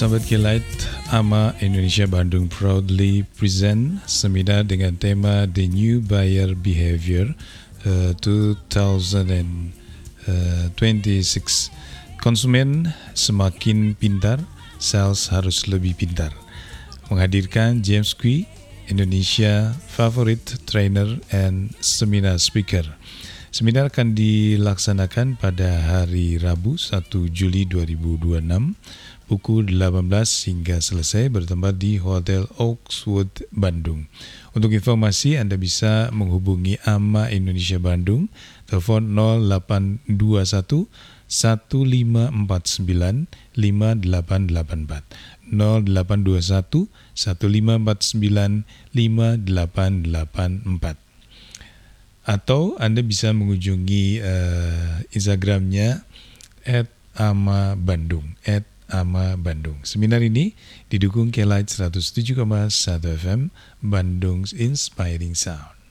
Sahabat Kilat, AMA Indonesia Bandung proudly present seminar dengan tema The New Buyer Behavior 2026. Konsumen semakin pintar, sales harus lebih pintar. Menghadirkan James Kui, Indonesia Favorite Trainer and Seminar Speaker. Seminar akan dilaksanakan pada hari Rabu 1 Juli 2026 pukul 18 hingga selesai, bertempat di Hotel Oxwood Bandung. Untuk informasi Anda bisa menghubungi AMA Indonesia Bandung, telepon 0821 1549 5884 0821 1549 5884. Atau Anda bisa mengunjungi Instagramnya @ama_bandung @ama_bandung. Seminar ini didukung K-Light 107,1 FM Bandung's Inspiring Sound.